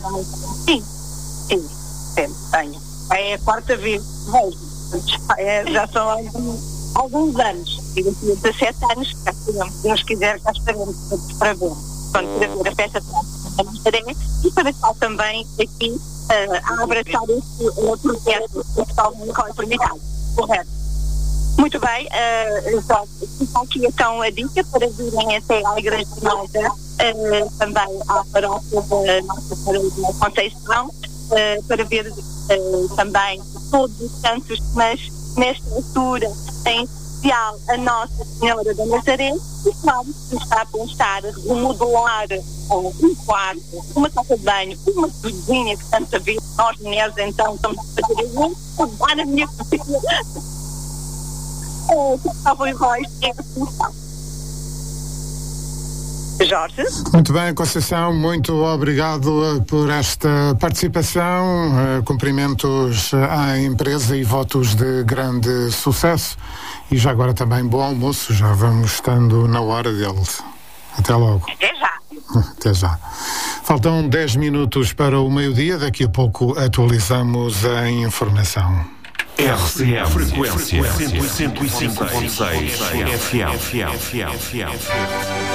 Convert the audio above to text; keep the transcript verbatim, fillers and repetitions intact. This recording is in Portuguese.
Sim, sim, sempre tenho. É a quarta vez que vejo. É, já são alguns, alguns anos. E daqui a dezassete anos, cá estaremos. Se Deus quiser, cá estaremos para ver. Pronto, para ver a festa da Nazaré e para estar também aqui uh, a abraçar este uh, projeto que está no coletividade. Correto. Muito bem, uh, então, fica aqui então a dica para virem até à Igreja de Nova, uh, também à paróquia da Nossa Senhora da Conceição, uh, para ver uh, também todos os santos, mas nesta altura em especial a Nossa Senhora da Nazaré, e claro que está a pensar remodelar um quarto, uma casa de banho, uma cozinha que tanta vez nós mulheres então estamos a fazer isso, lá na minha cozinha. Jorge. Muito bem, Conceição, muito obrigado por esta participação, cumprimentos à empresa e votos de grande sucesso e já agora também bom almoço, já vamos estando na hora dele. Até logo. Até já. Até já. Faltam dez minutos para o meio-dia, daqui a pouco atualizamos a informação. R C M, frequência cento e cinco ponto seis F M.